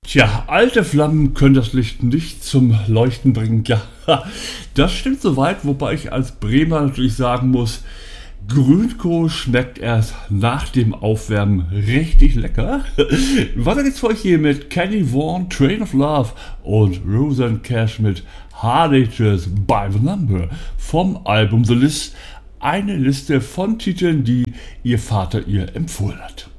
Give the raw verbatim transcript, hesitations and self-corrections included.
Tja, alte Flammen können das Licht nicht zum Leuchten bringen. Ja, das stimmt soweit, wobei ich als Bremer natürlich sagen muss, Grünkohl schmeckt erst nach dem Aufwärmen richtig lecker. Weiter geht's für euch hier mit Kenny Vaughan, Train of Love und Roseanne Cash mit Hard Ages by the Number vom Album The List. Eine Liste von Titeln, die ihr Vater ihr empfohlen hat.